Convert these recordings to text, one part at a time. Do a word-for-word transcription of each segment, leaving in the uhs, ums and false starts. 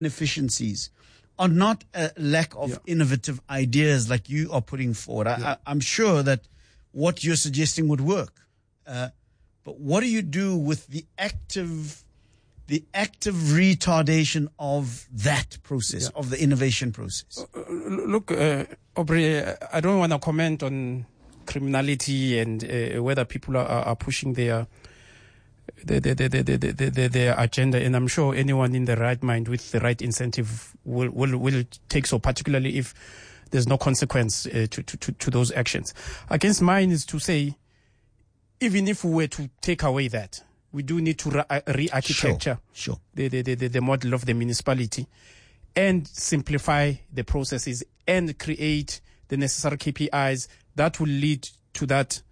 inefficiencies are not a lack of yeah. innovative ideas like you are putting forward. I, Yeah. I, I'm sure that what you're suggesting would work. Uh, but what do you do with the active, the active retardation of that process, Yeah. of the innovation process? Uh, look, uh, Aubrey, I don't want to comment on criminality and uh, whether people are, are pushing their their, their, their, their, their, their, their agenda, and I'm sure anyone in the right mind with the right incentive will will, will take so, particularly if there's no consequence uh, to, to, to those actions. Against mine is to say, even if we were to take away that, we do need to re- re-architecture sure, sure. The, the, the, the model of the municipality and simplify the processes and create the necessary K P Is that will lead to that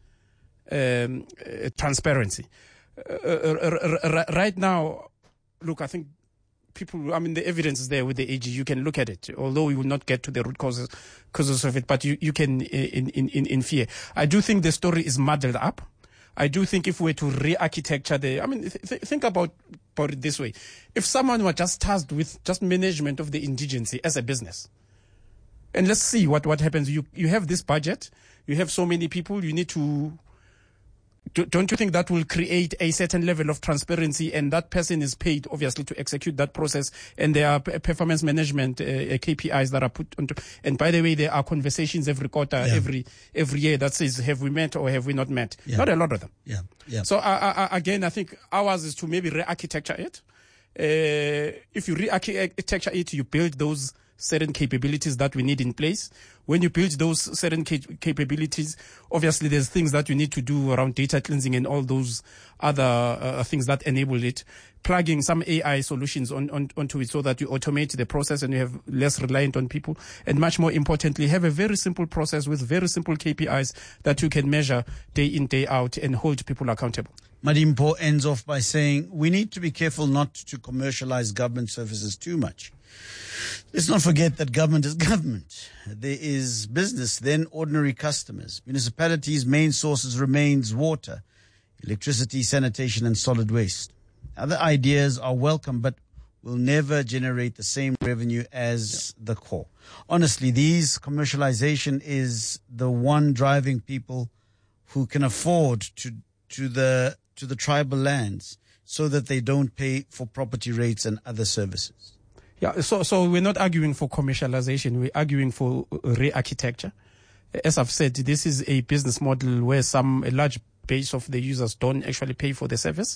um, uh, transparency. Uh, r- r- r- right now, look, I think people, I mean, the evidence is there with the A G. You can look at it, although we will not get to the root causes, causes of it, but you, you can uh, in, in, in, infer. I do think the story is muddled up. I do think if we were to re-architecture the, I mean, th- th- think about, about it this way. If someone were just tasked with just management of the indigency as a business, and let's see what, what happens. You, you have this budget, you have so many people, you need to, do, don't you think that will create a certain level of transparency, and that person is paid obviously to execute that process, and there are performance management uh, K P Is that are put onto, and by the way, there are conversations every quarter, yeah. every every year that says, have we met or have we not met? Yeah. Not a lot of them. Yeah, yeah. So uh, uh, again, I think ours is to maybe re-architecture it. Uh, if you re-architecture it, you build those certain capabilities that we need in place. When you build those certain cap- capabilities, obviously there's things that you need to do around data cleansing and all those other uh, things that enable it. Plugging some A I solutions on, on onto it so that you automate the process and you have less reliant on people. And much more importantly, have a very simple process with very simple K P Is that you can measure day in, day out and hold people accountable. Madimpo ends off by saying, we need to be careful not to commercialize government services too much. Let's not forget that government is government. There is business, then ordinary customers. Municipalities' main sources remains water, electricity, sanitation, and solid waste. Other ideas are welcome, but will never generate the same revenue as yeah. the core. Honestly, these commercialization is the one driving people who can afford to to the to the tribal lands so that they don't pay for property rates and other services. Yeah, so so we're not arguing for commercialization. We're arguing for re-architecture. As I've said, this is a business model where some a large base of the users don't actually pay for the service,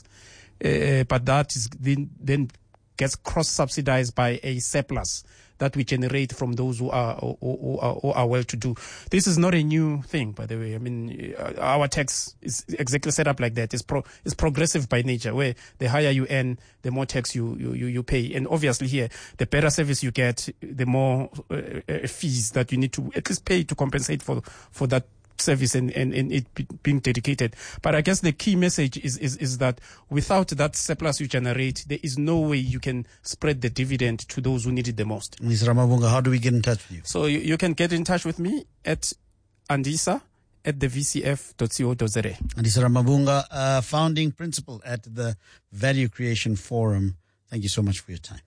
uh, but that is then, then gets cross-subsidized by a surplus that we generate from those who are who, who are, who are well-to-do. This is not a new thing, by the way. I mean, our tax is exactly set up like that. It's pro, it's progressive by nature, where the higher you earn, the more tax you you, you pay. And obviously here, the better service you get, the more uh, fees that you need to at least pay to compensate for for that service and, and, and it being dedicated. But I guess the key message is, is, is that without that surplus you generate, there is no way you can spread the dividend to those who need it the most. Mister Ramabunga, how do we get in touch with you? So you, you can get in touch with me at Andisa at the v c f dot co dot z a. Andisa Ramabunga, uh, founding principal at the Value Creation Forum. Thank you so much for your time.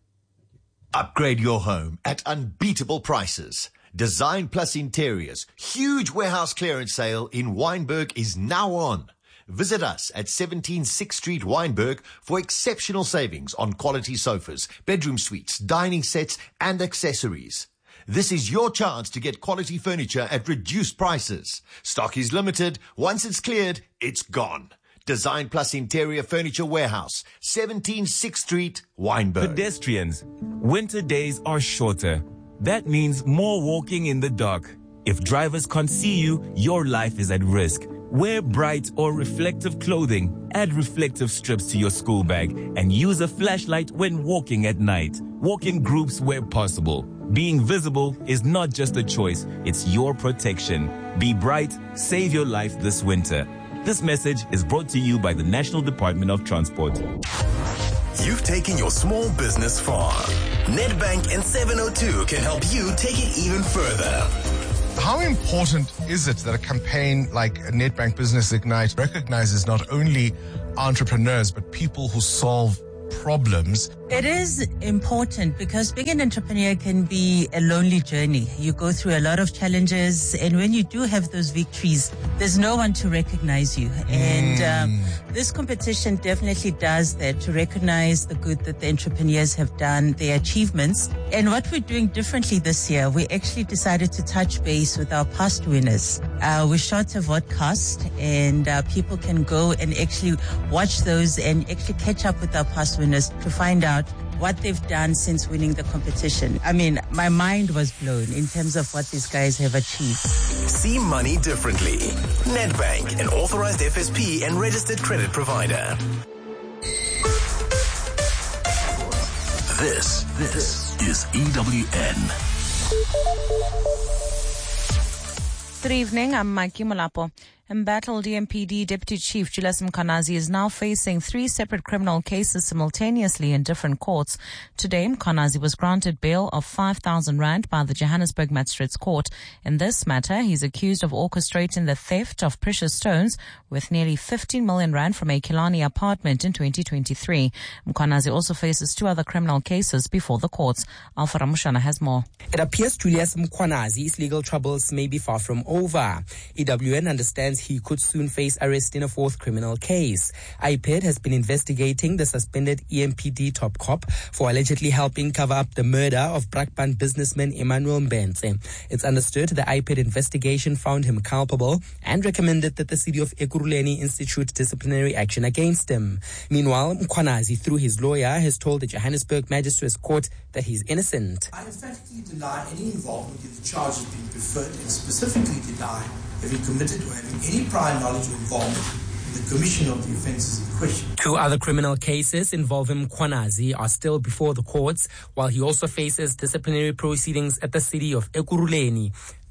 Upgrade your home at unbeatable prices. Design Plus Interiors, huge warehouse clearance sale in Wynberg is now on. Visit us at seventeen sixth Street, Wynberg for exceptional savings on quality sofas, bedroom suites, dining sets, and accessories. This is your chance to get quality furniture at reduced prices. Stock is limited. Once it's cleared, it's gone. Design Plus Interior Furniture Warehouse, seventeen sixth Street, Wynberg. Pedestrians, winter days are shorter. That means more walking in the dark. If drivers can't see you, your life is at risk. Wear bright or reflective clothing, add reflective strips to your school bag, and use a flashlight when walking at night. Walk in groups where possible. Being visible is not just a choice, it's your protection. Be bright, save your life this winter. This message is brought to you by the National Department of Transport. You've taken your small business far. Nedbank and seven oh two can help you take it even further. How important is it that a campaign like Nedbank Business Ignite recognizes not only entrepreneurs, but people who solve problems It is important because being an entrepreneur can be a lonely journey. You go through a lot of challenges, and when you do have those victories, there's no one to recognize you. Mm. And um, this competition definitely does that, to recognize the good that the entrepreneurs have done, their achievements. And what we're doing differently this year, we actually decided to touch base with our past winners. Uh, we shot a vodcast, and uh, people can go and actually watch those and actually catch up with our past winners to find out what they've done since winning the competition. I mean, my mind was blown in terms of what these guys have achieved. See money differently. Nedbank, an authorized F S P and registered credit provider. This, this is E W N. Good evening, I'm Mikey Molapo. Embattled E M P D Deputy Chief Julius Mkhwanazi is now facing three separate criminal cases simultaneously in different courts. Today, Mkhwanazi was granted bail of five thousand rand by the Johannesburg Magistrates Court. In this matter, he's accused of orchestrating the theft of precious stones worth nearly fifteen million rand from a Killarney apartment in twenty twenty-three. Mkhwanazi also faces two other criminal cases before the courts. Alpha Ramushana has more. It appears Julius Mkhwanazi's legal troubles may be far from over. E W N understands he could soon face arrest in a fourth criminal case. I P E D has been investigating the suspended E M P D top cop for allegedly helping cover up the murder of Brakpan businessman Emmanuel Mbenze. It's understood the I P E D investigation found him culpable and recommended that the city of Ekurhuleni institute disciplinary action against him. Meanwhile, Mkhwanazi, through his lawyer, has told the Johannesburg Magistrates Court that he's innocent. I emphatically deny any involvement in the charges being preferred, and specifically deny having committed or having any prior knowledge or involvement in the commission of the offences in question. Two other criminal cases involving Mkhwanazi are still before the courts, while he also faces disciplinary proceedings at the city of Ekurhuleni.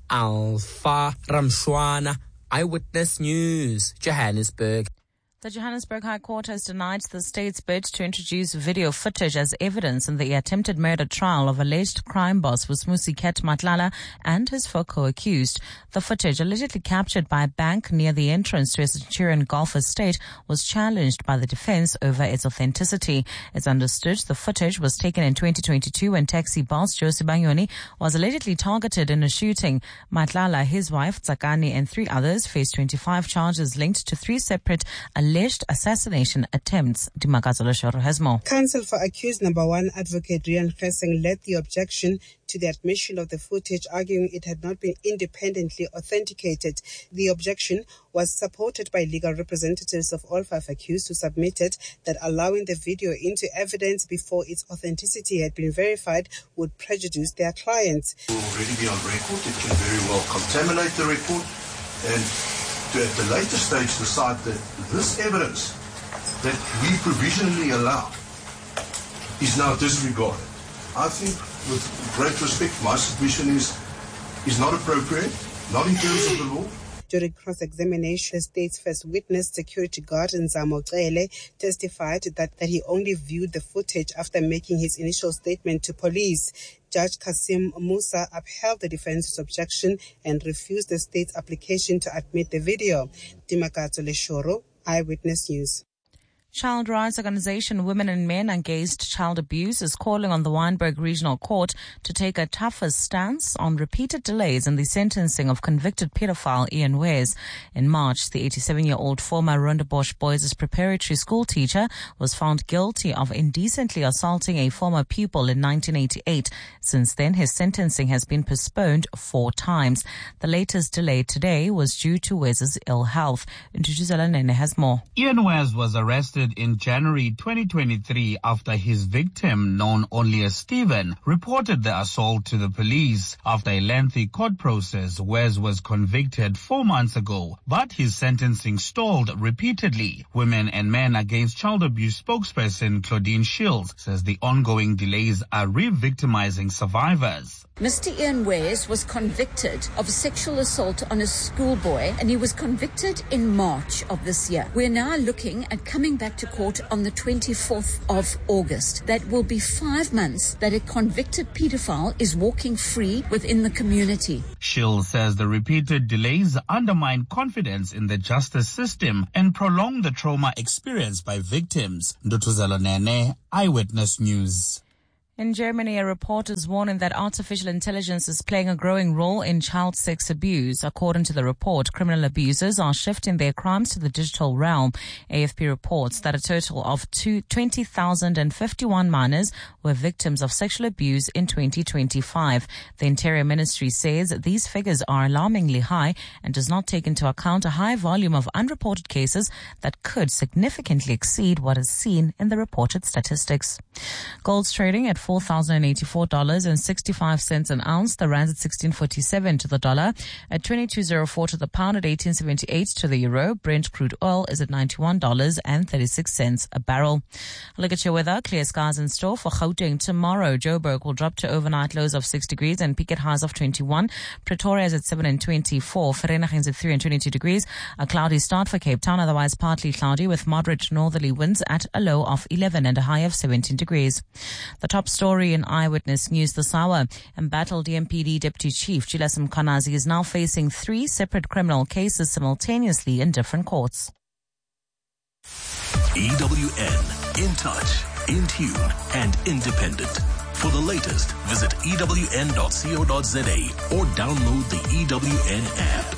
Alpha Ramshwana, Eyewitness News, Johannesburg. The Johannesburg High Court has denied the state's bid to introduce video footage as evidence in the attempted murder trial of alleged crime boss Vusimuzi Ket Matlala and his four co-accused. The footage, allegedly captured by a bank near the entrance to a Centurion Golf estate, was challenged by the defense over its authenticity. It's understood the footage was taken in twenty twenty-two when taxi boss Josie Banyoni was allegedly targeted in a shooting. Matlala, his wife Tsakani, and three others faced twenty-five charges linked to three separate alleged assassination attempts. Dimakazo Leshoro has more. Counsel for accused number one, Advocate Rian Kheseng, led the objection to the admission of the footage, arguing it had not been independently authenticated. The objection was supported by legal representatives of all five accused, who submitted that allowing the video into evidence before its authenticity had been verified would prejudice their clients. It will already be on record. It can very well contaminate the record, and to at the later stage decide that this evidence that we provisionally allow is now disregarded. I think, with great respect, my submission is is not appropriate, not in terms of the law. During cross-examination, the state's first witness, security guard Nzamo Cele, testified that, that he only viewed the footage after making his initial statement to police. Judge Kasim Musa upheld the defense's objection and refused the state's application to admit the video. Dimakato Leshoro, Eyewitness News. Child rights organization Women and Men Against Child Abuse is calling on the Wynberg Regional Court to take a tougher stance on repeated delays in the sentencing of convicted pedophile Ian Wares. In March, the eighty-seven-year-old former Rondebosch Boys' preparatory school teacher was found guilty of indecently assaulting a former pupil in nineteen eighty-eight. Since then, his sentencing has been postponed four times. The latest delay today was due to Wares' ill health. Ntutuzela Nene has more. Ian Wares was arrested in January twenty twenty-three after his victim, known only as Stephen, reported the assault to the police. After a lengthy court process, Wares was convicted four months ago, but his sentencing stalled repeatedly. Women and Men Against Child Abuse spokesperson Claudine Shields says the ongoing delays are re-victimizing survivors. Mister Ian Wares was convicted of sexual assault on a schoolboy, and he was convicted in March of this year. We're now looking at coming back to court on the twenty-fourth of August. That will be five months that a convicted paedophile is walking free within the community. Schill says the repeated delays undermine confidence in the justice system and prolong the trauma experienced by victims. Ndutuzelo Nene, Eyewitness News. In Germany, a report is warning that artificial intelligence is playing a growing role in child sex abuse. According to the report, criminal abusers are shifting their crimes to the digital realm. A F P reports that a total of twenty thousand fifty-one minors were victims of sexual abuse in twenty twenty-five. The Interior Ministry says these figures are alarmingly high and does not take into account a high volume of unreported cases that could significantly exceed what is seen in the reported statistics. Gold's trading at four thousand eighty-four dollars and sixty-five cents an ounce. The rand at sixteen forty-seven to the dollar, at twenty-two oh four to the pound, at eighteen seventy-eight to the euro. Brent crude oil is at ninety-one dollars and thirty-six cents a barrel. Look at your weather. Clear skies in store for Gauteng tomorrow. Joburg will drop to overnight lows of six degrees and peak at highs of twenty-one. Pretoria is at seven and twenty-four. Vereeniging is at three and twenty-two degrees. A cloudy start for Cape Town, otherwise partly cloudy with moderate northerly winds at a low of eleven and a high of seventeen degrees. The top story in Eyewitness News this hour. Embattled D M P D Deputy Chief Julius Mkhwanazi is now facing three separate criminal cases simultaneously in different courts. E W N, in touch, in tune, and independent. For the latest, visit E W N dot co dot za or download the E W N app.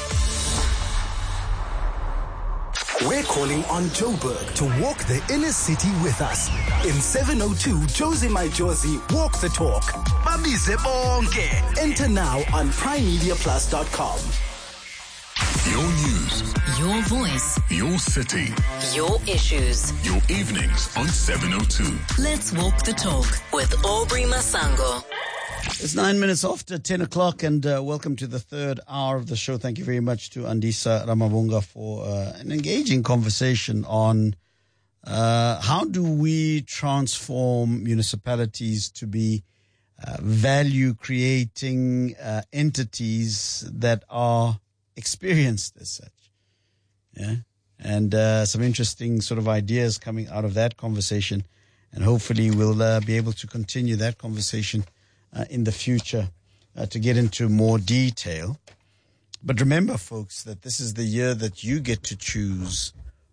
We're calling on Joburg to walk the inner city with us. In seven oh two, Josie My Josie, walk the talk. Babize bonke. Enter now on prime media plus dot com. Your news. Your voice. Your city. Your issues. Your evenings on seven oh two. Let's walk the talk with Aubrey Masango. It's nine minutes after ten o'clock, and uh, welcome to the third hour of the show. Thank you very much to Andisa Ramabunga for uh, an engaging conversation on uh, how do we transform municipalities to be uh, value-creating uh, entities that are experienced as such. Yeah, and uh, some interesting sort of ideas coming out of that conversation, and hopefully we'll uh, be able to continue that conversation Uh, in the future uh, to get into more detail. But remember, folks, that this is the year that you get to choose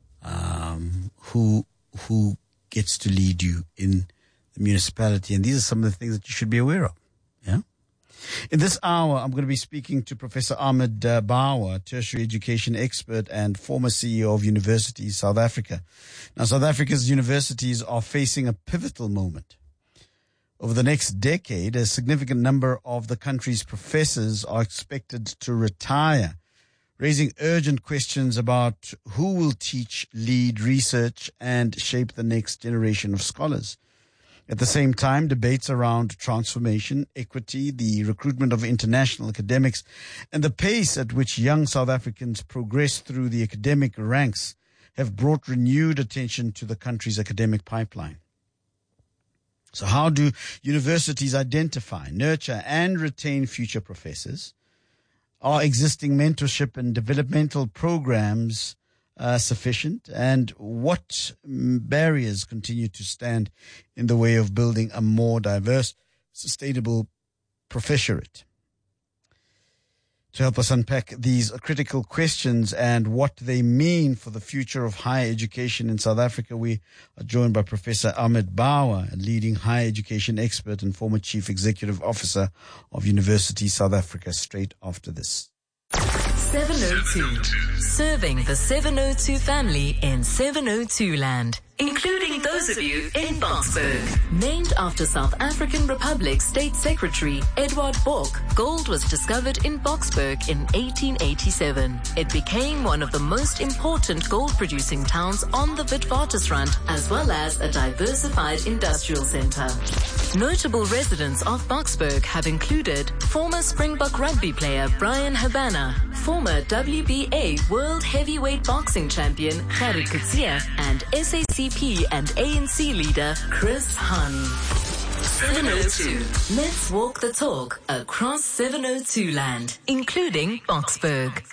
um, who who gets to lead you in the municipality. And these are some of the things that you should be aware of. Yeah. In this hour, I'm going to be speaking to Professor Ahmed uh, Bawa, tertiary education expert and former C E O of Universities South Africa. Now, South Africa's universities are facing a pivotal moment. Over the next decade, a significant number of the country's professors are expected to retire, raising urgent questions about who will teach, lead research, and shape the next generation of scholars. At the same time, debates around transformation, equity, the recruitment of international academics, and the pace at which young South Africans progress through the academic ranks have brought renewed attention to the country's academic pipeline. So how do universities identify, nurture, and retain future professors? Are existing mentorship and developmental programs uh, sufficient? And what barriers continue to stand in the way of building a more diverse, sustainable professorate? To help us unpack these critical questions and what they mean for the future of higher education in South Africa, we are joined by Professor Ahmed Bawa, a leading higher education expert and former Chief Executive Officer of Universities South Africa, straight after this. seven oh two. Serving the seven oh two family in seven oh two land, including those of you in Boksburg. Named after South African Republic State Secretary Edward Bok, gold was discovered in Boksburg in eighteen eighty-seven. It became one of the most important gold-producing towns on the Witwatersrand, as well as a diversified industrial center. Notable residents of Boksburg have included former Springbok rugby player Brian Habana, former W B A World Heavyweight Boxing Champion Gerrit Coetzee, and S A C P and A N C leader Chris Hun. seven oh two. Let's walk the talk across seven oh two land, including Boksburg.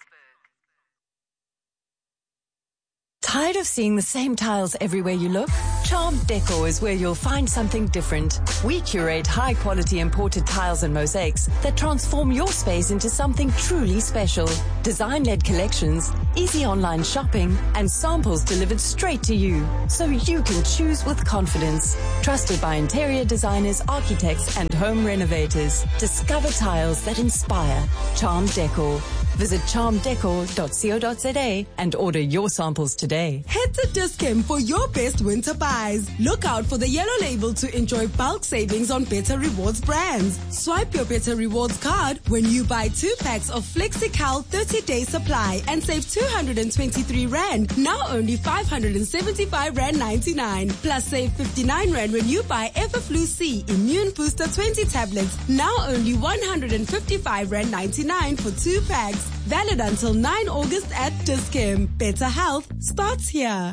Tired of seeing the same tiles everywhere you look? Charmed Decor is where you'll find something different. We curate high-quality imported tiles and mosaics that transform your space into something truly special. Design-led collections, easy online shopping, and samples delivered straight to you, so you can choose with confidence. Trusted by interior designers, architects, and home renovators. Discover tiles that inspire. Charmed Decor. Visit charmed decor dot co dot za and order your samples today. Head to Dis-Chem for your best winter buys. Look out for the yellow label to enjoy bulk savings on Better Rewards brands. Swipe your Better Rewards card when you buy two packs of FlexiCal thirty-day supply and save two hundred twenty-three rand, now only five hundred seventy-five rand ninety-nine. Plus save fifty-nine rand when you buy Everflu C Immune Booster twenty tablets, now only one hundred fifty-five rand ninety-nine for two packs. Valid until ninth of August at Dis-Chem. Better health starts here.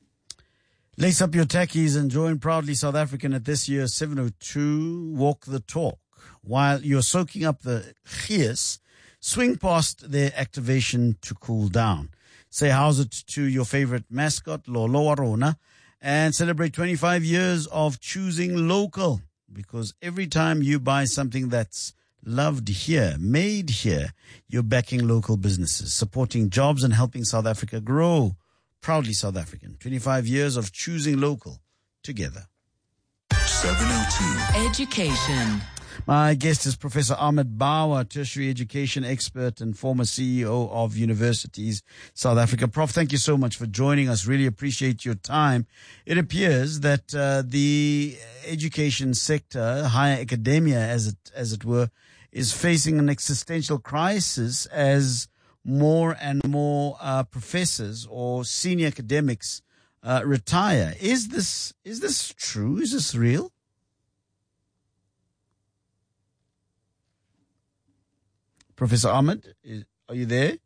Lace up your tackies and join Proudly South African at this year's seven oh two Walk the Talk. While you're soaking up the gees, swing past their activation to cool down. Say how's it to your favorite mascot, Lolo Arona, and celebrate twenty-five years of choosing local. Because every time you buy something that's loved here, made here, you're backing local businesses, supporting jobs and helping South Africa grow. Proudly South African. twenty-five years of choosing local together. seven oh two. Education. My guest is Professor Ahmed Bawa, tertiary education expert and former C E O of Universities South Africa. Prof, thank you so much for joining us. Really appreciate your time. It appears that uh, the education sector, higher academia as it as it were, is facing an existential crisis as more and more uh, professors or senior academics uh, retire. Is this is this true? Is this real? Professor Ahmed, is, are you there?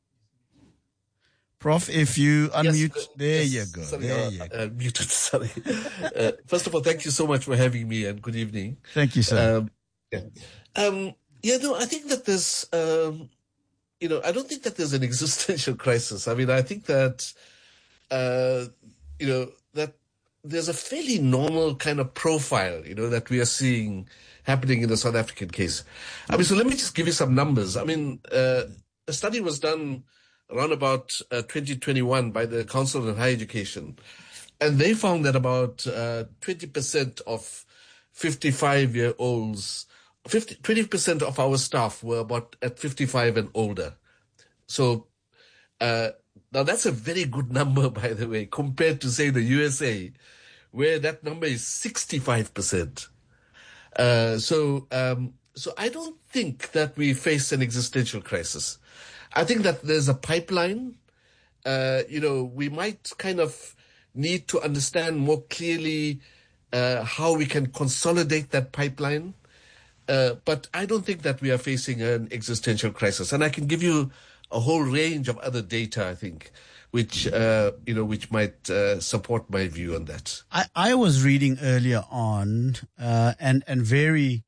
Prof, if you unmute, yes, there yes, you go. Sorry, there uh, you go. uh, muted, sorry. uh, first of all, thank you so much for having me and good evening. Thank you, sir. Um, yeah. Um, yeah, no, I think that there's, um, you know, I don't think that there's an existential crisis. I mean, I think that, uh, you know, that there's a fairly normal kind of profile, you know, that we are seeing happening in the South African case. I mean, so let me just give you some numbers. I mean, uh, a study was done around about uh, twenty twenty-one by the Council on Higher Education, and they found that about uh, twenty percent of fifty-five-year-olds, fifty, twenty percent of our staff were about at fifty-five and older. So uh, now that's a very good number, by the way, compared to, say, the U S A, where that number is sixty-five percent. Uh, so, um, so I don't think that we face an existential crisis. I think that there's a pipeline. Uh, you know, we might kind of need to understand more clearly uh, how we can consolidate that pipeline. Uh, but I don't think that we are facing an existential crisis. And I can give you a whole range of other data, I think, which, uh, you know, which might uh, support my view on that. I, I was reading earlier on, uh, and, and very,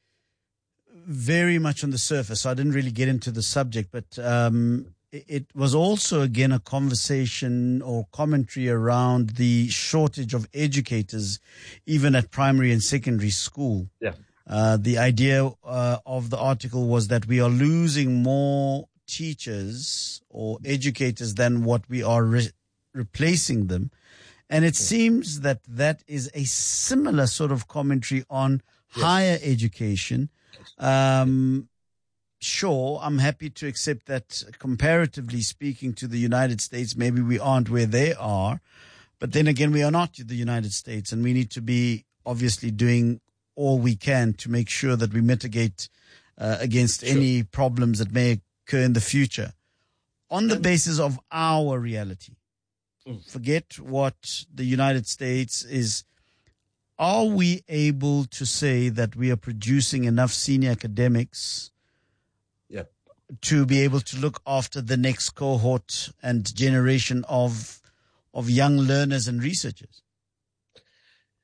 very much on the surface. So I didn't really get into the subject, but um, it, it was also, again, a conversation or commentary around the shortage of educators, even at primary and secondary school. Yeah. Uh, the idea uh, of the article was that we are losing more teachers or educators than what we are re- replacing them. And it seems that that is a similar sort of commentary on yes. higher education. Um, sure, I'm happy to accept that comparatively speaking to the United States, maybe we aren't where they are. But then again, we are not the United States, and we need to be obviously doing all we can to make sure that we mitigate uh, against sure. any problems that may occur in the future on the basis of our reality. Mm. Forget what the United States is. Are we able to say that we are producing enough senior academics yep. to be able to look after the next cohort and generation of of young learners and researchers?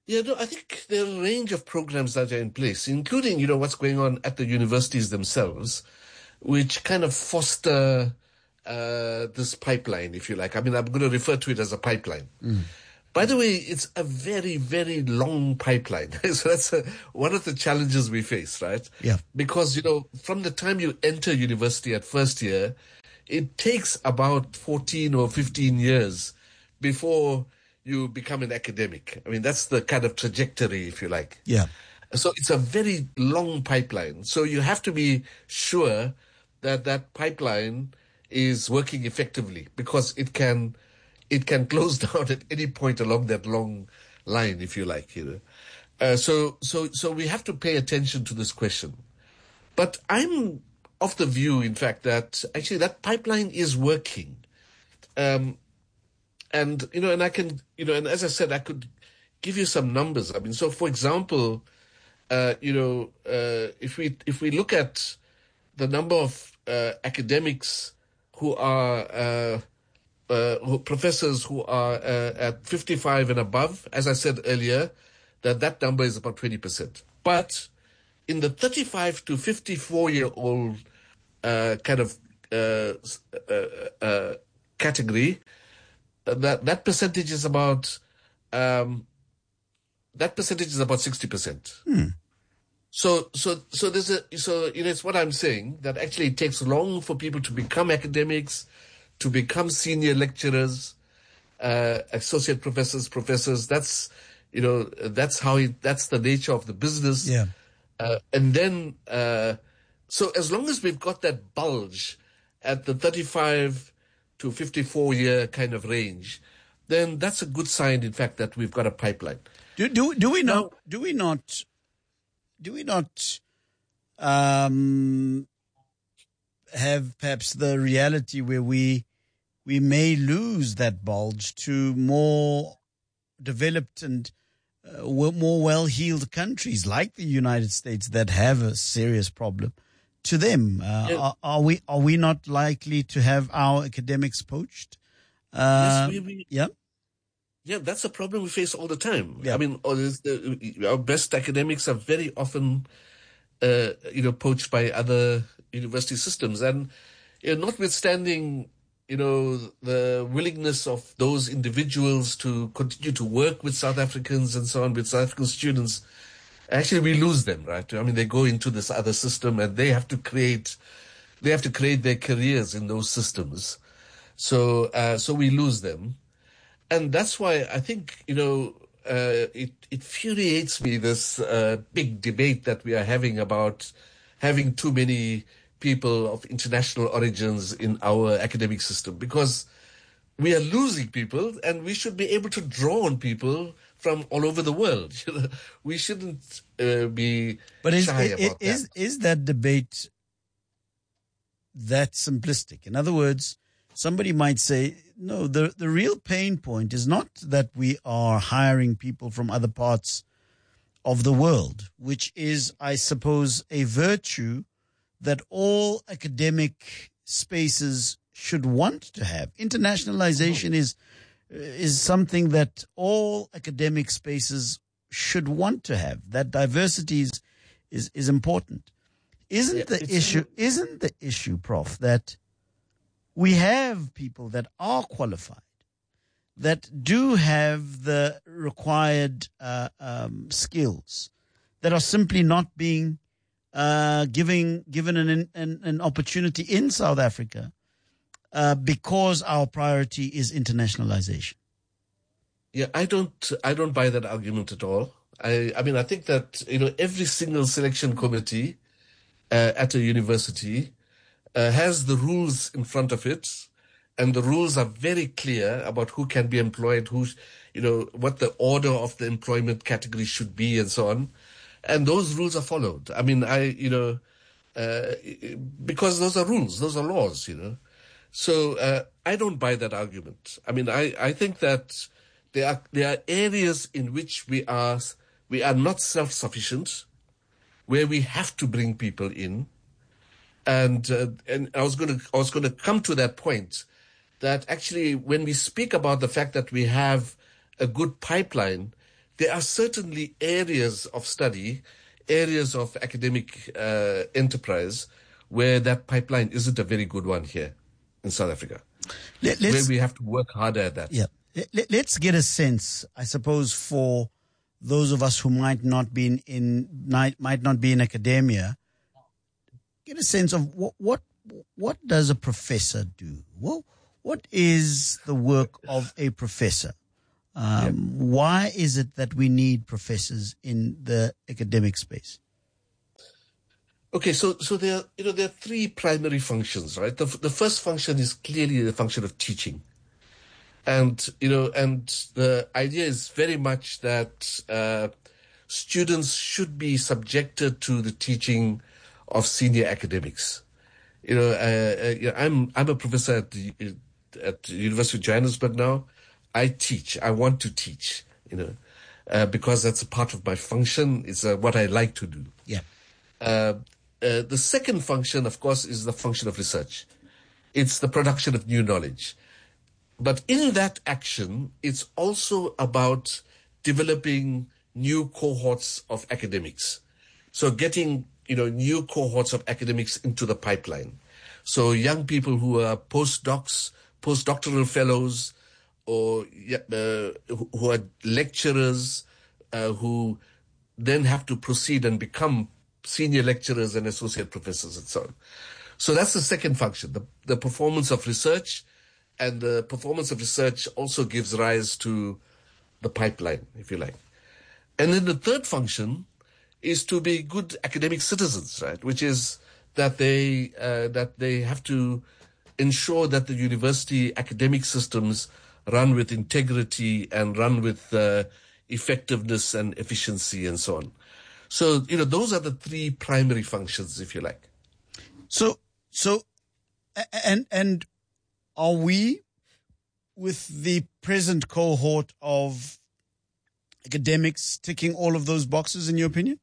Yeah, no, I think there are a range of programs that are in place, including, you know, what's going on at the universities themselves, which kind of foster uh, this pipeline, if you like. I mean, I'm going to refer to it as a pipeline. Mm. By the way, it's a very, very long pipeline. So that's a, one of the challenges we face, right? Yeah. Because, you know, from the time you enter university at first year, it takes about fourteen or fifteen years before you become an academic. I mean, that's the kind of trajectory, if you like. Yeah. So it's a very long pipeline. So you have to be sure that that pipeline is working effectively, because it can it can close down at any point along that long line, if you like. You know, uh, so so so we have to pay attention to this question. But I'm of the view, in fact, that actually that pipeline is working. Um, and, you know, and I can, you know, and as I said, I could give you some numbers. I mean, so for example, uh, you know, uh, if we, if we look at the number of uh, academics who are, uh, uh, who, professors who are uh, at fifty-five and above, as I said earlier, that that number is about twenty percent. But in the thirty-five to fifty-four year old uh, kind of uh, uh, uh, category, uh, that that percentage is about um, that percentage is about sixty percent. Hmm. So so so there's a so you know it's what I'm saying, that actually it takes long for people to become academics, to become senior lecturers, uh, associate professors, professors. That's you know that's how it, that's the nature of the business. Yeah. Uh, and then, uh, so as long as we've got that bulge at the thirty-five to fifty-four year kind of range, then that's a good sign, in fact, that we've got a pipeline. Do do do we not do we not do we not um, have perhaps the reality where we we may lose that bulge to more developed and Uh, more well-heeled countries like the United States that have a serious problem to them? Uh, Yeah. are, are we are we not likely to have our academics poached? Uh, Yes, we- we- yeah. Yeah, that's a problem we face all the time. Yeah. I mean, all this, uh, our best academics are very often, uh, you know, poached by other university systems. And you know, notwithstanding, you know, the willingness of those individuals to continue to work with South Africans and so on, with South African students, actually we lose them, right? I mean, they go into this other system and they have to create, they have to create their careers in those systems. So, uh, so we lose them. And that's why I think, you know, uh, it, it infuriates me, this uh, big debate that we are having about having too many people of international origins in our academic system, because we are losing people and we should be able to draw on people from all over the world. We shouldn't uh, be But is, shy is, about is, that. is that debate that simplistic? In other words, somebody might say, no, the, the real pain point is not that we are hiring people from other parts of the world, which is, I suppose, a virtue that all academic spaces should want to have. Internationalization is is something that all academic spaces should want to have. That diversity is is, is important. Isn't Yeah, the it's- issue isn't the issue, Professor, that we have people that are qualified, that do have the required uh, um, skills, that are simply not being Uh, giving given an, an an opportunity in South Africa uh, because our priority is internationalization? Yeah, I don't, I don't buy that argument at all. I, I mean, I think that, you know, every single selection committee uh, at a university uh, has the rules in front of it, and the rules are very clear about who can be employed, who, you know, what the order of the employment category should be, and so on. And those rules are followed. I mean, I, you know, uh, because those are rules, those are laws, you know. So uh, I don't buy that argument. I mean, I, I think that there are there are areas in which we are we are not self-sufficient, where we have to bring people in, and uh, and I was going to I was going to come to that point, that actually when we speak about the fact that we have a good pipeline, there are certainly areas of study, areas of academic uh, enterprise where that pipeline isn't a very good one here in South Africa. Let, where we have to work harder at that. Yeah. Let, let's get a sense, I suppose, for those of us who might not be in, in might, might not be in academia, get a sense of what what what does a professor do? Well, what is the work of a professor? Um, yeah. Why is it that we need professors in the academic space? Okay, so so there are, you know there are three primary functions, right? The the first function is clearly the function of teaching, and you know, and the idea is very much that uh, students should be subjected to the teaching of senior academics. You know, uh, uh, I'm I'm a professor at the at the University of Johannesburg now. I teach. I want to teach. You know, uh, because that's a part of my function. It's uh, what I like to do. Yeah. Uh, uh, the second function, of course, is the function of research. It's the production of new knowledge. But in that action, it's also about developing new cohorts of academics. So getting, you know, new cohorts of academics into the pipeline. So young people who are postdocs, postdoctoral fellows, or uh, who are lecturers, uh, who then have to proceed and become senior lecturers and associate professors and so on. So that's the second function, the, the performance of research, and the performance of research also gives rise to the pipeline, if you like. And then the third function is to be good academic citizens, right? Which is that they uh, that they have to ensure that the university academic systems run with integrity and run with uh, effectiveness and efficiency and so on. So, you know, those are the three primary functions, if you like. So, so, and, and are we, with the present cohort of academics, ticking all of those boxes, in your opinion?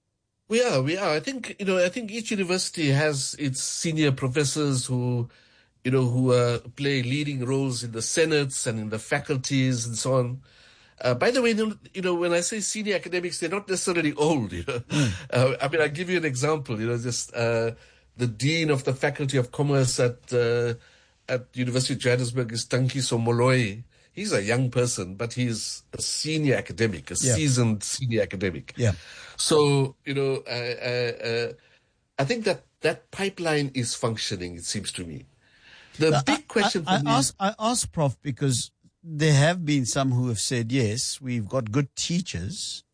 We are, we are. I think, you know, I think each university has its senior professors who, you know, who uh, play leading roles in the senates and in the faculties and so on. Uh, by the way, you know, when I say senior academics, they're not necessarily old, you know. Mm. Uh, I mean, I'll give you an example, you know, just uh, the Dean of the Faculty of Commerce at uh, at University of Johannesburg is Tankiso Moloi. He's a young person, but he's a senior academic, a yeah. seasoned senior academic. Yeah. So, you know, uh, uh, uh, I think that that pipeline is functioning, it seems to me. The now, big question I, I, for I me... Ask, I ask, Prof, because there have been some who have said, yes, we've got good teachers.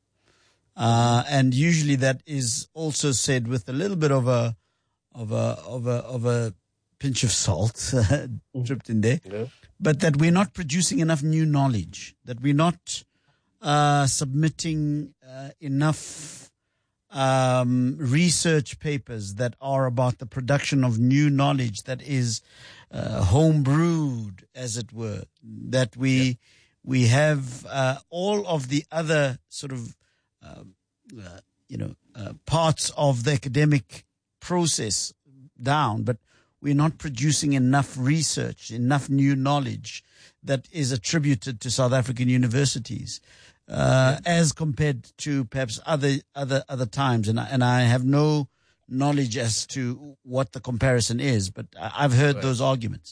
Uh, and usually that is also said with a little bit of a, of a, of a, of a pinch of salt dripped in there. Yeah. But that we're not producing enough new knowledge, that we're not uh, submitting uh, enough um, research papers that are about the production of new knowledge that is uh, home brewed, as it were, that we yeah. we have uh, all of the other sort of uh, uh, you know uh, parts of the academic process down, but we're not producing enough research, enough new knowledge that is attributed to South African universities, uh, yeah. as compared to perhaps other other other times. And I, and I have no knowledge as to what the comparison is, but I've heard right. those arguments.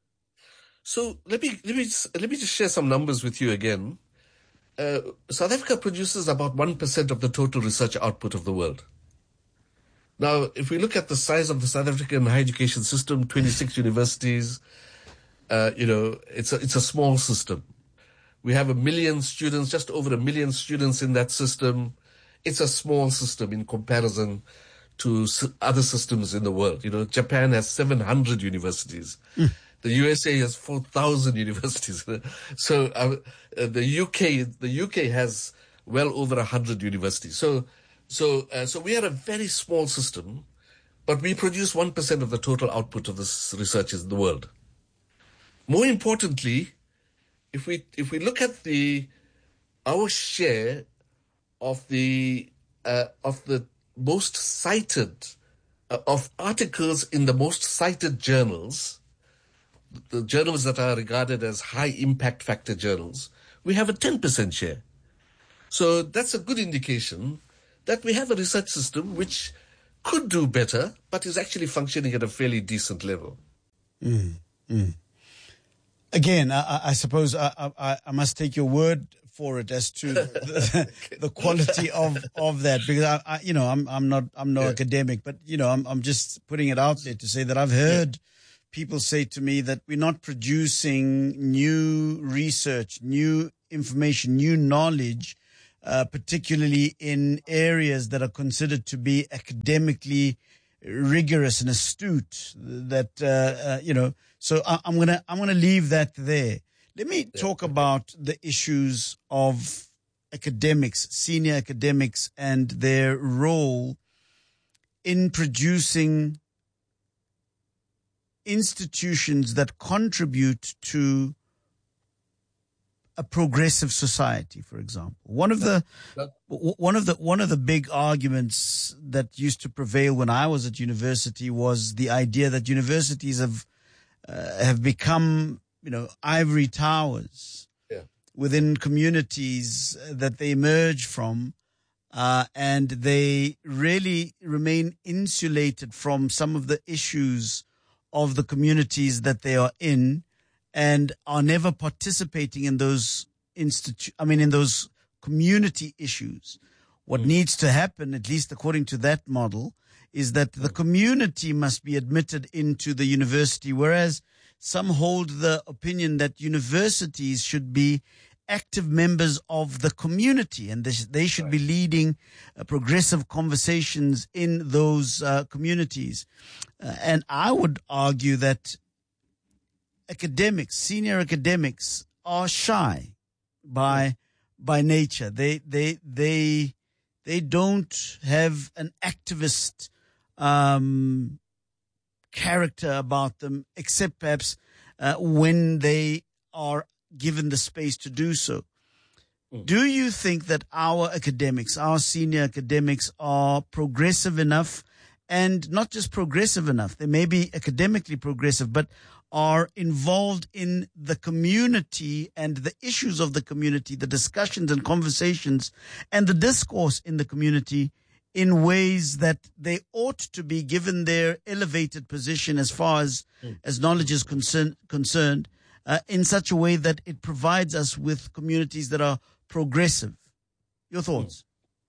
So let me let me just, let me just share some numbers with you again. Uh, South Africa produces about one percent of the total research output of the world. Now, if we look at the size of the South African higher education system, twenty-six universities, uh, you know, it's a, it's a small system. We have a million students, just over a million students in that system. It's a small system in comparison to other systems in the world. You know, Japan has seven hundred universities. Mm. The U S A has four thousand universities. So uh, the U K, the U K has well over one hundred universities. So So, uh, so we are a very small system, but we produce one percent of the total output of this research in the world. More importantly, if we, if we look at the, our share of the, uh, of the most cited, uh, of articles in the most cited journals, the journals that are regarded as high impact factor journals, we have a ten percent share. So that's a good indication that we have a research system which could do better, but is actually functioning at a fairly decent level. Mm, mm. Again, I, I suppose I, I, I must take your word for it as to the, the quality of, of that, because I, I, you know, I'm I'm not I'm no yeah. academic, but you know, I'm I'm just putting it out there to say that I've heard yeah. people say to me that we're not producing new research, new information, new knowledge, uh, particularly in areas that are considered to be academically rigorous and astute. That uh, uh, you know, so I, I'm gonna I'm gonna leave that there. Let me talk about the issues of academics, senior academics, and their role in producing institutions that contribute to a progressive society, for example. One of the one of the one of the big arguments that used to prevail when I was at university was the idea that universities have uh, have become, you know, ivory towers yeah. within communities that they emerge from, uh, and they really remain insulated from some of the issues of the communities that they are in, and are never participating in those institu- I mean, in those community issues. What mm. needs to happen, at least according to that model, is that the community must be admitted into the university, whereas some hold the opinion that universities should be active members of the community, and they should be leading uh, progressive conversations in those uh, communities. Uh, and I would argue that academics, senior academics, are shy by by nature. They they they they don't have an activist um, character about them, except perhaps uh, when they are given the space to do so. Mm. Do you think that our academics, our senior academics, are progressive enough, and not just progressive enough, they may be academically progressive, but are involved in the community and the issues of the community, the discussions and conversations and the discourse in the community in ways that they ought to be, given their elevated position as far as, mm. as knowledge is concern, concerned, uh, in such a way that it provides us with communities that are progressive? Your thoughts?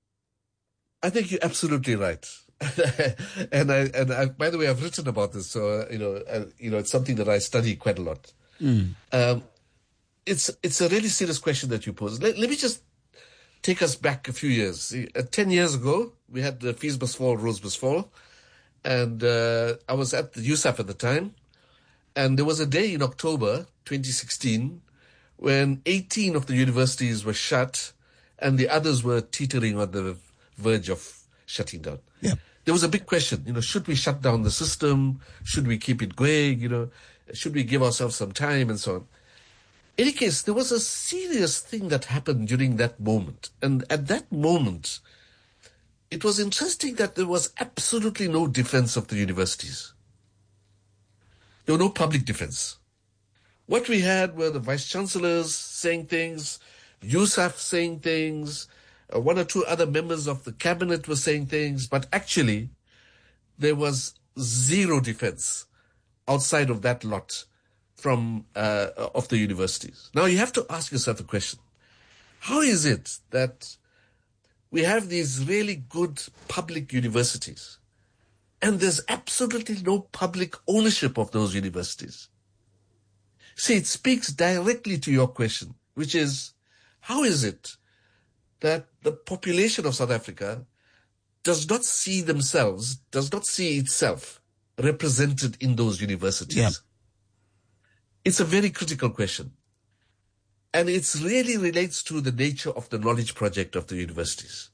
I think you're absolutely right. and I and I, by the way, I've written about this, so uh, you know, uh, you know, it's something that I study quite a lot. Mm. Um, it's it's a really serious question that you pose. Let, let me just take us back a few years. Uh, Ten years ago, we had the Fees Must Fall, Rules Must Fall, and uh, I was at the U S A F at the time, and there was a day in October twenty sixteen when eighteen of the universities were shut, and the others were teetering on the verge of shutting down. Yeah. There was a big question, you know, should we shut down the system? Should we keep it going? You know, should we give ourselves some time and so on? In any case, there was a serious thing that happened during that moment. And at that moment, it was interesting that there was absolutely no defense of the universities. There were no public defense. What we had were the vice-chancellors saying things, U S A F saying things, Uh, one or two other members of the cabinet were saying things, but actually there was zero defense outside of that lot from uh, of the universities. Now you have to ask yourself a question. How is it that we have these really good public universities and there's absolutely no public ownership of those universities? See, it speaks directly to your question, which is, how is it that the population of South Africa does not see themselves, does not see itself represented in those universities? Yeah. It's a very critical question. And it really relates to the nature of the knowledge project of the universities.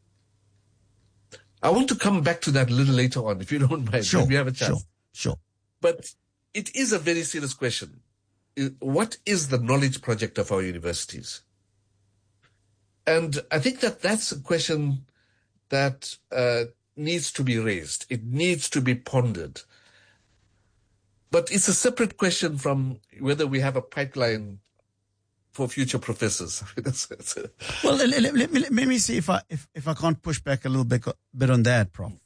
I want to come back to that a little later on, if you don't mind. Sure, when we have a chance. Sure, sure. But it is a very serious question. What is the knowledge project of our universities? And I think that that's a question that uh, needs to be raised. It needs to be pondered. But it's a separate question from whether we have a pipeline for future professors. that's, that's a, well, let, let, let, me, let me see if I if, if I can't push back a little bit, bit on that, Professor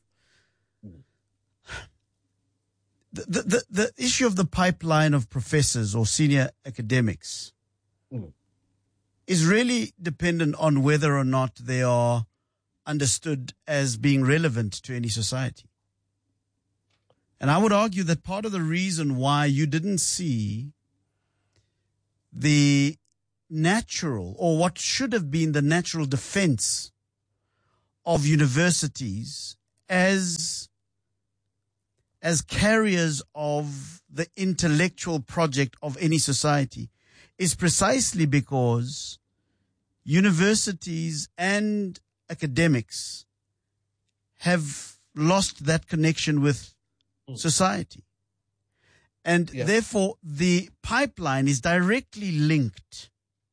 The, the, the, the issue of the pipeline of professors or senior academics mm. is really dependent on whether or not they are understood as being relevant to any society. And I would argue that part of the reason why you didn't see the natural, or what should have been the natural defense of universities as as carriers of the intellectual project of any society is precisely because universities and academics have lost that connection with society. And yeah. therefore, the pipeline is directly linked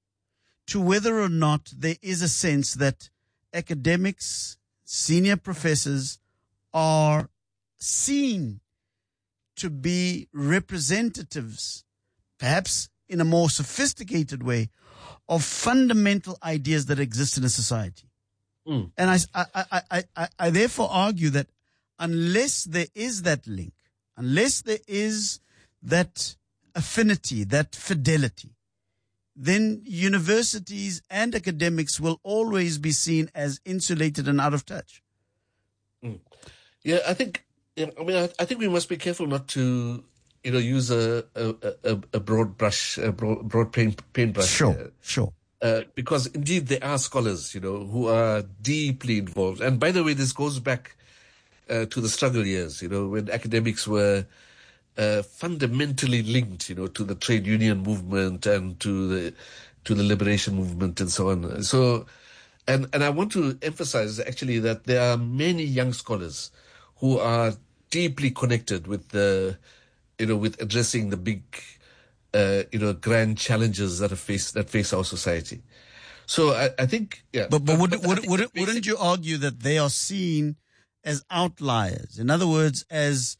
to whether or not there is a sense that academics, senior professors are seen to be representatives, perhaps in a more sophisticated way, of fundamental ideas that exist in a society. Mm. And I, I, I, I, I therefore argue that unless there is that link, unless there is that affinity, that fidelity, then universities and academics will always be seen as insulated and out of touch. Mm. Yeah, I think, I mean, I, I think we must be careful not to, you know, use a a, a, a broad brush, a broad, broad paint, paintbrush. Sure, uh, sure. Uh, because indeed there are scholars, you know, who are deeply involved. And by the way, this goes back uh, to the struggle years, you know, when academics were uh, fundamentally linked, you know, to the trade union movement and to the to the liberation movement and so on. So, and and I want to emphasize actually that there are many young scholars who are deeply connected with the, you know, with addressing the big, uh, you know, grand challenges that are face that face our society. So I, I think, yeah. But but, but, would, but would, would, basic, wouldn't you argue that they are seen as outliers? In other words, as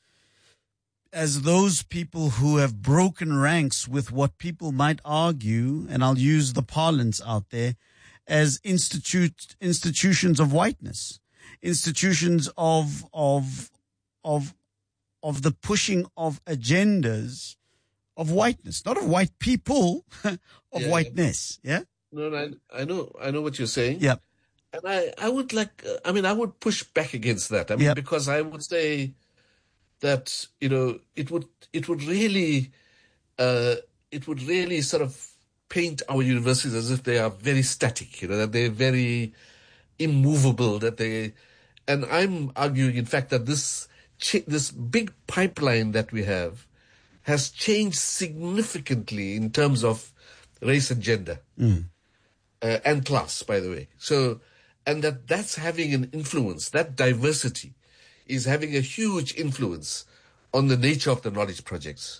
as those people who have broken ranks with what people might argue, and I'll use the parlance out there, as institute institutions of whiteness, institutions of of of of the pushing of agendas of whiteness, not of white people, of yeah, whiteness. Yeah. No, no, I, I know, I know what you're saying. Yeah. And I, I would like, uh, I mean, I would push back against that. I mean, yep. because I would say that, you know, it would, it would really, uh, it would really sort of paint our universities as if they are very static, you know, that they're very immovable, that they, and I'm arguing, in fact, that this, this big pipeline that we have has changed significantly in terms of race and gender. Mm. Uh, and class, by the way. So, and that that's having an influence, that diversity is having a huge influence on the nature of the knowledge projects.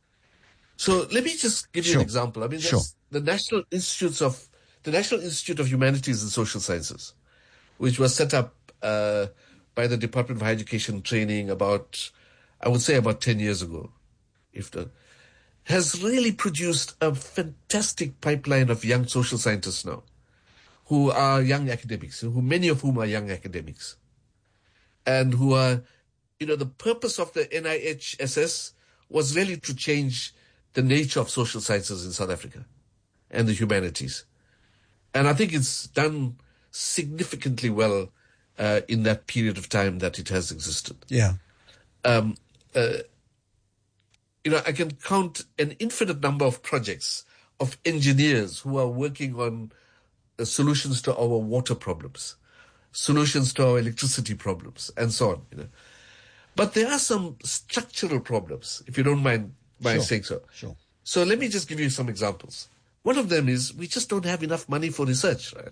So let me just give you sure. an example. I mean, sure. the National Institutes of, the National Institute of Humanities and Social Sciences, which was set up uh, by the Department of Higher Education Training about, I would say about ten years ago, if the, has really produced a fantastic pipeline of young social scientists now, who are young academics, who many of whom are young academics, and who are, you know, the purpose of the N I H S S was really to change the nature of social sciences in South Africa and the humanities. And I think it's done significantly well uh, in that period of time that it has existed. Yeah. Um, uh, You know, I can count an infinite number of projects of engineers who are working on uh, solutions to our water problems, solutions to our electricity problems, and so on. You know, but there are some structural problems, if you don't mind my sure. saying so. Sure. So let me just give you some examples. One of them is we just don't have enough money for research, right?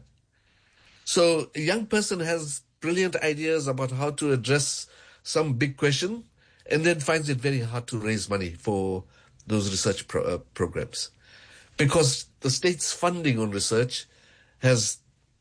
So a young person has brilliant ideas about how to address some big question, and then finds it very hard to raise money for those research pro- uh, programs. Because the state's funding on research has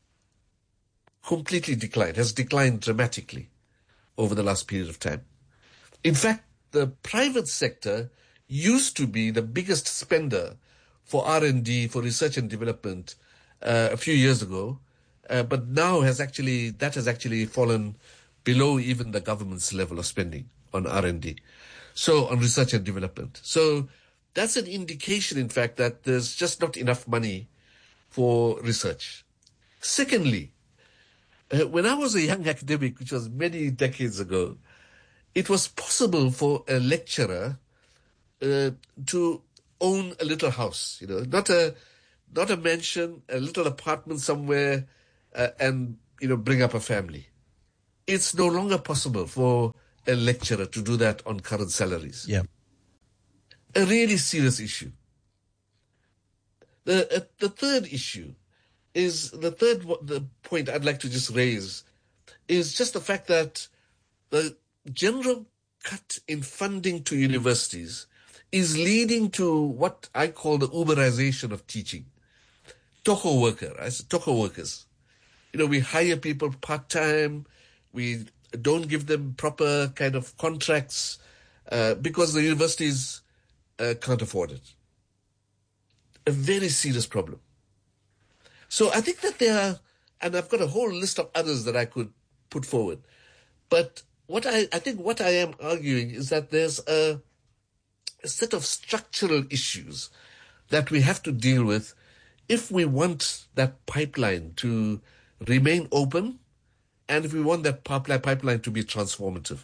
completely declined, has declined dramatically over the last period of time. In fact, the private sector used to be the biggest spender for R and D, for research and development uh, a few years ago, uh, but now has actually, that has actually fallen below even the government's level of spending on R and D. So on research and development. So that's an indication, in fact, that there's just not enough money for research. Secondly, uh, when I was a young academic, which was many decades ago, it was possible for a lecturer uh, to own a little house, you know, not a not a mansion, a little apartment somewhere, uh, and, you know, bring up a family. It's no longer possible for a lecturer to do that on current salaries. Yeah. A really serious issue. The uh, the third issue is, the third the point I'd like to just raise is just the fact that the general cut in funding to universities is leading to what I call the Uberization of teaching. Toko worker, I said, Toko workers. You know, we hire people part-time, we don't give them proper kind of contracts uh, because the universities uh, can't afford it. A very serious problem. So I think that there are, and I've got a whole list of others that I could put forward, but what I, I think what I am arguing is that there's a, a set of structural issues that we have to deal with if we want that pipeline to remain open and if we want that pipeline to be transformative.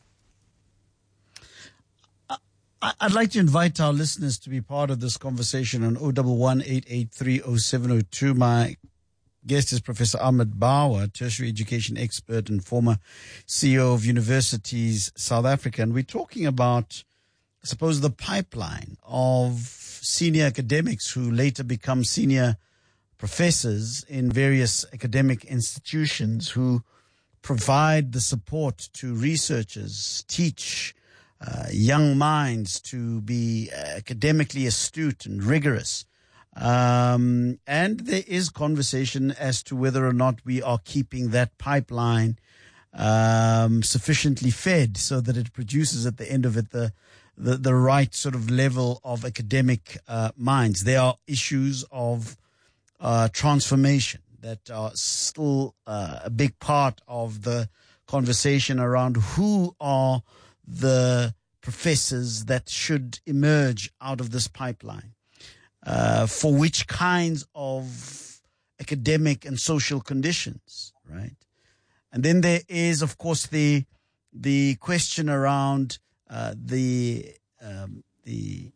I'd like to invite our listeners to be part of this conversation on zero one one, eight eight three, zero seven zero two. My guest is Professor Ahmed Bawa, tertiary education expert and former C E O of Universities South Africa. And we're talking about, I suppose, the pipeline of senior academics who later become senior professors in various academic institutions, who provide the support to researchers, teach uh, young minds to be academically astute and rigorous. Um, and there is conversation as to whether or not we are keeping that pipeline um, sufficiently fed so that it produces at the end of it the the, the right sort of level of academic uh, minds. There are issues of uh, transformation that are still uh, a big part of the conversation around who are the professors that should emerge out of this pipeline. Uh, for which kinds of academic and social conditions, right? And then there is, of course, the the question around uh, the um, the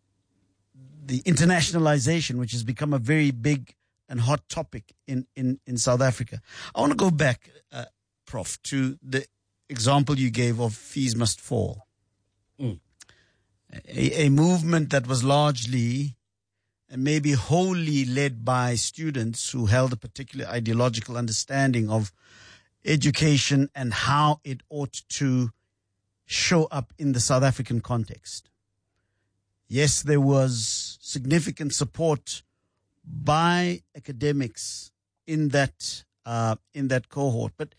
the internationalization, which has become a very big and hot topic in in, in South Africa. I want to go back, uh, Prof, to the example you gave of Fees Must Fall, mm. a, a movement that was largely and maybe wholly led by students who held a particular ideological understanding of education and how it ought to show up in the South African context. Yes, there was significant support by academics in that uh, in that cohort, but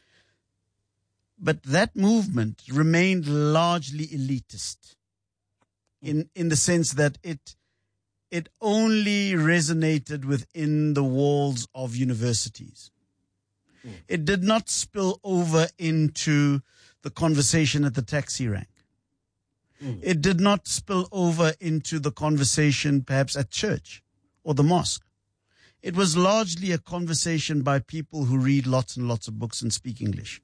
but that movement remained largely elitist in in the sense that it. It only resonated within the walls of universities. Mm. It did not spill over into the conversation at the taxi rank. Mm. It did not spill over into the conversation perhaps at church or the mosque. It was largely a conversation by people who read lots and lots of books and speak English.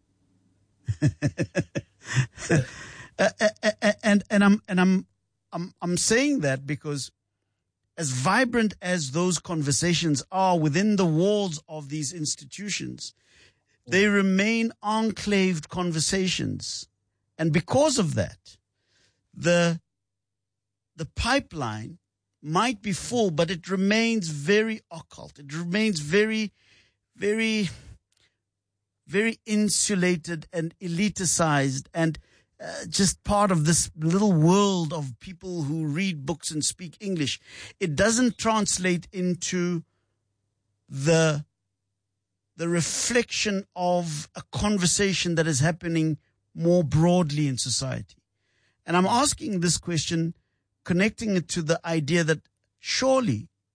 uh, and and I'm and I'm I'm I'm saying that because as vibrant as those conversations are within the walls of these institutions, they remain enclaved conversations. And because of that, the, the pipeline might be full, but it remains very occult. It remains very, very, very insulated and eliticized and Uh, just part of this little world of people who read books and speak English. It doesn't translate into the the reflection of a conversation that is happening more broadly in society. And I'm asking this question, connecting it to the idea that surely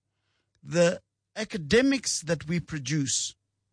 the academics that we produce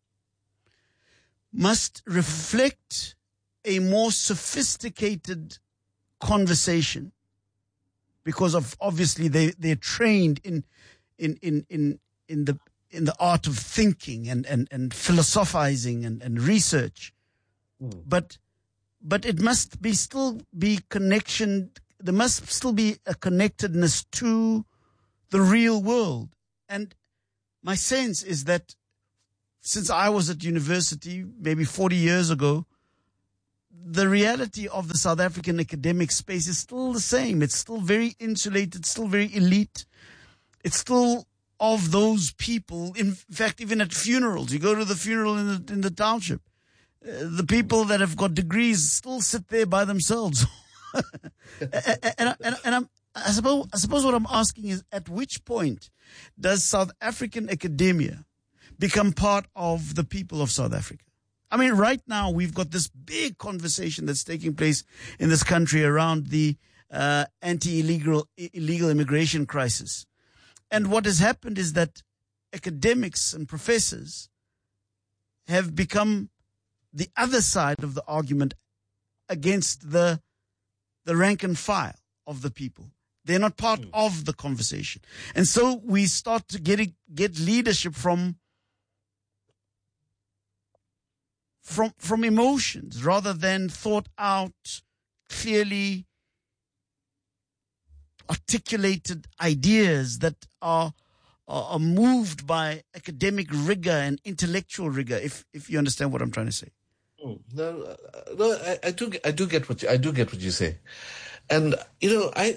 must reflect a more sophisticated conversation, because of obviously they, they're trained in in in in in the in the art of thinking and, and, and philosophizing and, and research. Mm. But but it must be still be connection there must still be a connectedness to the real world. And my sense is that since I was at university maybe forty years ago, the reality of the South African academic space is still the same. It's still very insulated, still very elite. It's still of those people. In fact, even at funerals, you go to the funeral in the, in the township, uh, the people that have got degrees still sit there by themselves. and and, and, and I'm, I suppose, I suppose what I'm asking is, at which point does South African academia become part of the people of South Africa? I mean, right now we've got this big conversation that's taking place in this country around the uh, anti-illegal illegal immigration crisis. And what has happened is that academics and professors have become the other side of the argument against the the rank and file of the people. They're not part mm. of the conversation. And so we start to get, get leadership from From from emotions rather than thought out, clearly articulated ideas that are, are are moved by academic rigor and intellectual rigor. If if you understand what I'm trying to say. Oh, no, no, I, I do I do get what you, I do get what you say, and you know I.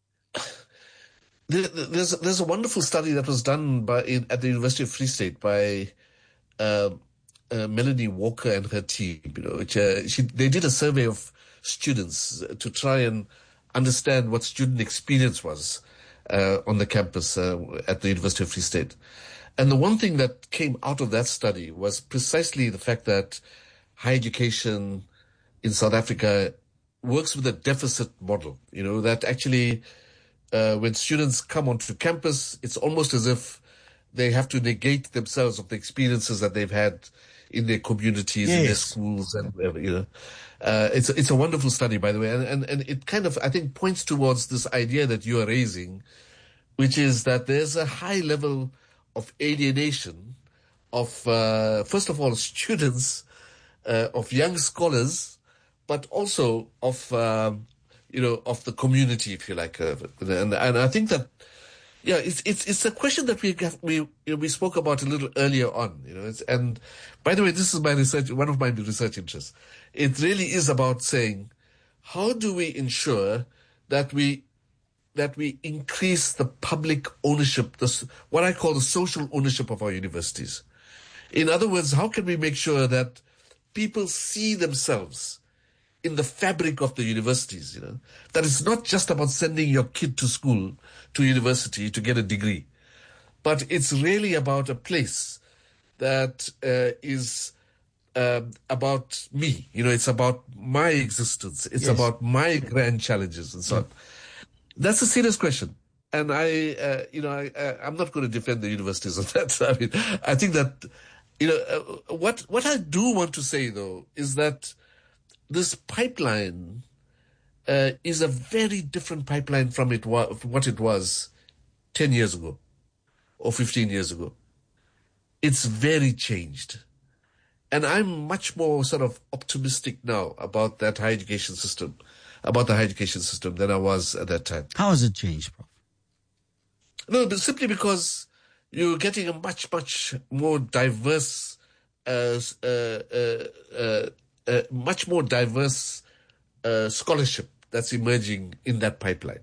There, there's there's a wonderful study that was done by in, at the University of Free State by. Uh, Uh, Melanie Walker and her team, you know, which, uh, she, they did a survey of students to try and understand what student experience was uh, on the campus uh, at the University of Free State. And the one thing that came out of that study was precisely the fact that higher education in South Africa works with a deficit model, you know, that actually uh, when students come onto campus, it's almost as if they have to negate themselves of the experiences that they've had in their communities, yes. in their schools, and whatever, you know. Uh, it's, it's a wonderful study, by the way. And, and, and it kind of, I think, points towards this idea that you are raising, which is that there's a high level of alienation of, uh, first of all, students, uh, of young scholars, but also of, um, you know, of the community, if you like. Uh, and, and I think that, yeah, it's it's it's a question that we we you know, we spoke about a little earlier on, you know. It's, and by the way, this is my research, one of my research interests. It really is about saying, how do we ensure that we that we increase the public ownership, this what I call the social ownership of our universities. In other words, how can we make sure that people see themselves in the fabric of the universities, you know, that it's not just about sending your kid to school, to university to get a degree, but it's really about a place that uh, is um, about me, you know, it's about my existence, it's yes. about my grand challenges and so on. That's a serious question. And I, uh, you know, I, uh, I'm not going to defend the universities on that. I mean, I think that, you know, uh, what, what I do want to say though, is that this pipeline uh, is a very different pipeline from it wa- from what it was ten years ago or fifteen years ago. It's very changed. And I'm much more sort of optimistic now about that higher education system, about the higher education system than I was at that time. How has it changed, Prof? No, but simply because you're getting a much, much more diverse uh, uh, uh, uh, Uh, much more diverse uh, scholarship that's emerging in that pipeline.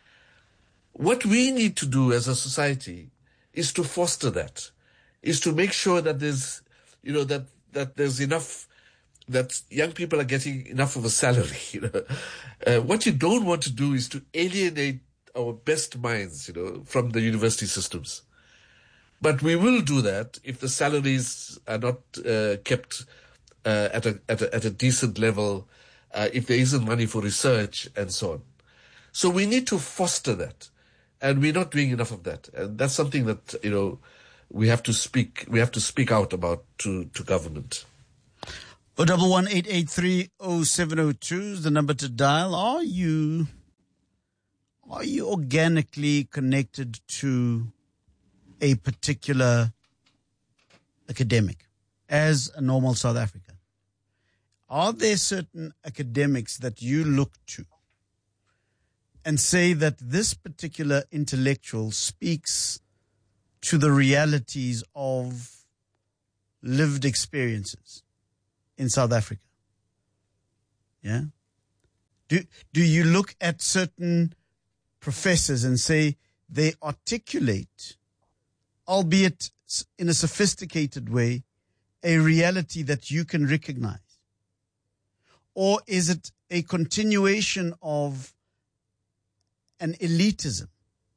What we need to do as a society is to foster that, is to make sure that there's, you know, that, that there's enough, that young people are getting enough of a salary, you know. Uh, what you don't want to do is to alienate our best minds, you know, from the university systems. But we will do that if the salaries are not uh, kept Uh, at a at a at a decent level, uh, if there isn't money for research and so on. So we need to foster that. And we're not doing enough of that. And that's something that, you know, we have to speak, we have to speak out about to, to government. Oh, double one eight eight three oh seven oh two is the number to dial. Are you, are you organically connected to a particular academic as a normal South African? Are there certain academics that you look to and say that this particular intellectual speaks to the realities of lived experiences in South Africa? Yeah. Do, do you look at certain professors and say they articulate, albeit in a sophisticated way, a reality that you can recognize? Or is it a continuation of an elitism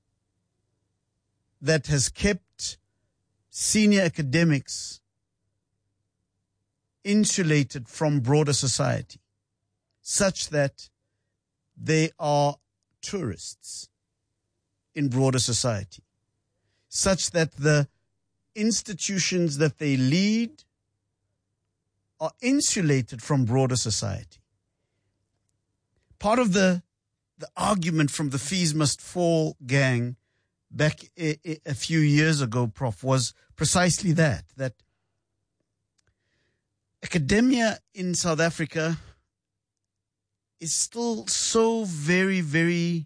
that has kept senior academics insulated from broader society, such that they are tourists in broader society, such that the institutions that they lead are insulated from broader society? Part of the the argument from the Fees Must Fall gang back a, a few years ago, Prof, was precisely that, that academia in South Africa is still so very, very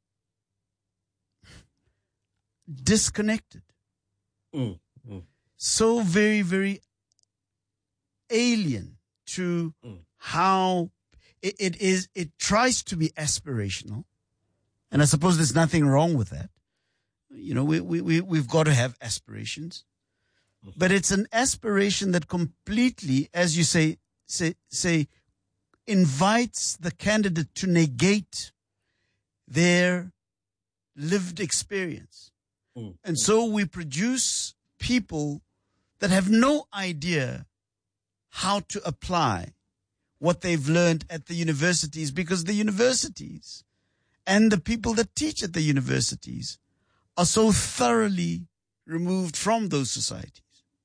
disconnected. Mm, mm. So very, very alien to mm. how it, it is. It tries to be aspirational. And I suppose there's nothing wrong with that. You know, we, we, we, we've got to have aspirations. But it's an aspiration that completely, as you say, say, say, invites the candidate to negate their lived experience. Mm. And so we produce people that have no idea how to apply what they've learned at the universities, because the universities and the people that teach at the universities are so thoroughly removed from those societies.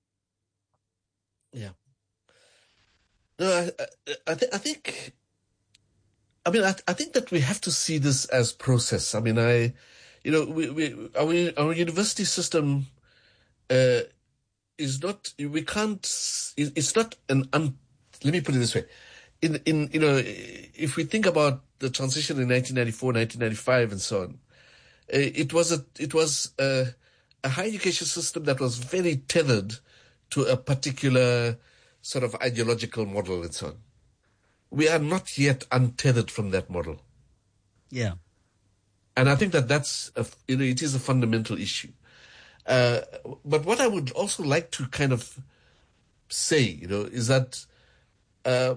Yeah. No, I, I, I, th- I think, I mean, I, I think that we have to see this as process. I mean, I, you know, we, we our, our university system uh, is not, we can't, it's not an, un, let me put it this way. In, in, you know, if we think about the transition in nineteen ninety-four, nineteen ninety-five and so on, it was a, it was a, a higher education system that was very tethered to a particular sort of ideological model and so on. We are not yet untethered from that model. Yeah. And I think that that's, a, you know, it is a fundamental issue. Uh, but what I would also like to kind of say, you know, is that uh,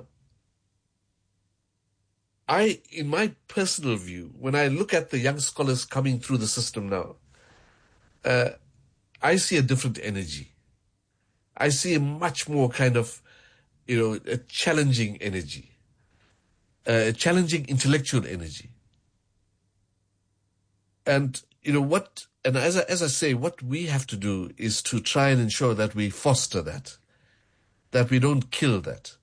I, in my personal view, when I look at the young scholars coming through the system now, uh, I see a different energy. I see a much more kind of, you know, a challenging energy, a challenging intellectual energy. And, you know, what, and as I, as I say, what we have to do is to try and ensure that we foster that, that we don't kill that.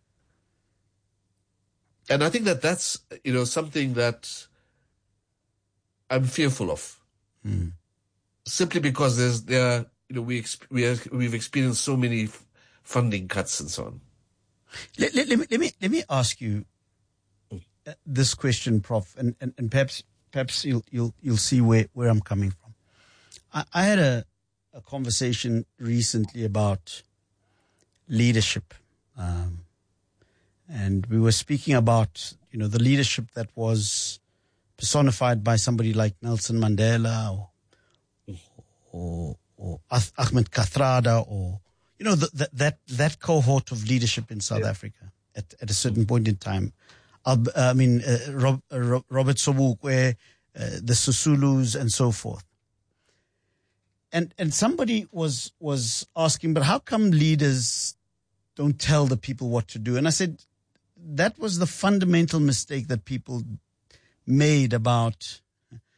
And I think that that's, you know, something that I'm fearful of. Mm. Simply because there's, there are, you know, we, we are, we've experienced so many f- funding cuts and so on. Let, let, let, me, let me, let me ask you uh, this question, Prof, and, and, and perhaps, perhaps you'll, you'll, you'll see where, where I'm coming from. I, I had a, a conversation recently about leadership. Um, and we were speaking about, you know, the leadership that was personified by somebody like Nelson Mandela or, or, or Ahmed Kathrada, or, you know, the, the, that that cohort of leadership in South yeah. Africa at, at a certain point in time. I'll, I mean, uh, Rob, uh, Robert Sobukwe, uh, the Susulus, and so forth. And and somebody was was asking, but how come leaders don't tell the people what to do? And I said, that was the fundamental mistake that people made about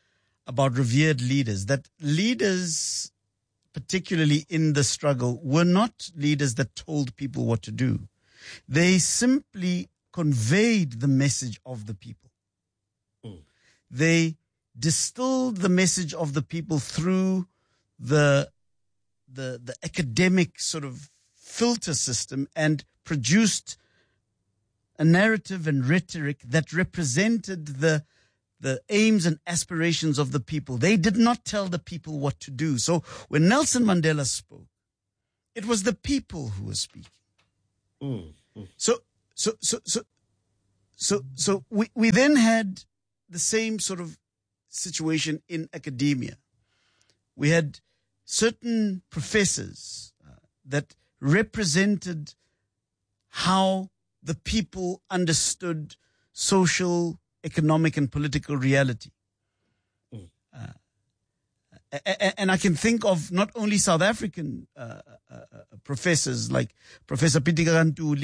about revered leaders, that leaders, particularly in the struggle, were not leaders that told people what to do. They simply conveyed the message of the people. Mm. They distilled the message of the people through the, the, the academic sort of filter system and produced a narrative and rhetoric that represented the the aims and aspirations of the people. They did not tell the people what to do. So when Nelson Mandela spoke, it was the people who were speaking. Mm, mm. So, so, so, so, so, so we, we then had the same sort of situation in academia. We had certain professors uh, that represented how the people understood social, economic and political reality. Mm. Uh, and I can think of not only South African uh, uh, professors like Professor Pitika Ntuli,